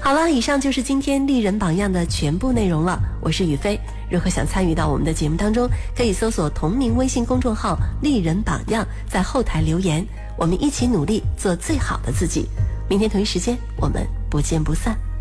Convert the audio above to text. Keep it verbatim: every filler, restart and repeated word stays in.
好了，以上就是今天丽人榜样的全部内容了。我是雨飞，如果想参与到我们的节目当中，可以搜索同名微信公众号丽人榜样，在后台留言，我们一起努力做最好的自己。明天同一时间我们不见不散。